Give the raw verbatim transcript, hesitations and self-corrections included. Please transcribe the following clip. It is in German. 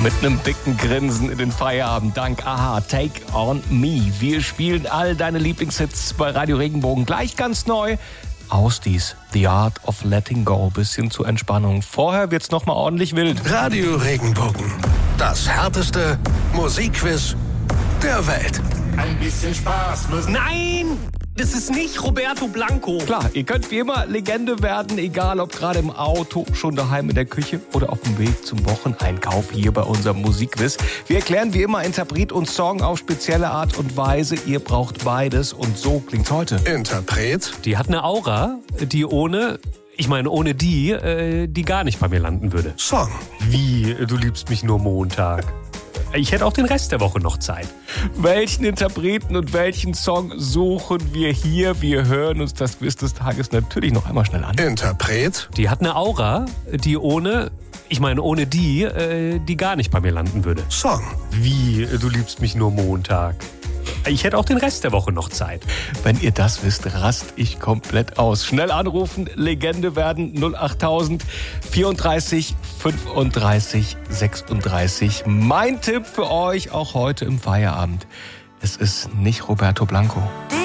Mit einem dicken Grinsen in den Feierabend. Dank Aha, Take on Me. Wir spielen all deine Lieblingshits bei Radio Regenbogen. Gleich ganz neu. Ausdies, The Art of Letting Go. Bisschen zur Entspannung. Vorher wird's nochmal ordentlich wild. Radio Regenbogen. Das härteste Musikquiz der Welt. Ein bisschen Spaß muss... Nein! Das ist nicht Roberto Blanco. Klar, ihr könnt wie immer Legende werden, egal ob gerade im Auto, schon daheim in der Küche oder auf dem Weg zum Wocheneinkauf hier bei unserem Musikquiz. Wir erklären wie immer Interpret und Song auf spezielle Art und Weise. Ihr braucht beides und so klingt's heute. Interpret. Die hat eine Aura, die ohne... Ich meine, ohne die, äh, die gar nicht bei mir landen würde. Song. Wie, du liebst mich nur Montag? Ich hätte auch den Rest der Woche noch Zeit. Welchen Interpreten und welchen Song suchen wir hier? Wir hören uns das Quiz des Tages natürlich noch einmal schnell an. Interpret. Die hat eine Aura, die ohne... Ich meine, ohne die, äh, die gar nicht bei mir landen würde. Song. Wie, du liebst mich nur Montag? Ich hätte auch den Rest der Woche noch Zeit. Wenn ihr das wisst, rast ich komplett aus. Schnell anrufen, Legende werden null achttausend vierunddreißig fünfunddreißig sechsunddreißig. Mein Tipp für euch auch heute im Feierabend. Es ist nicht Roberto Blanco.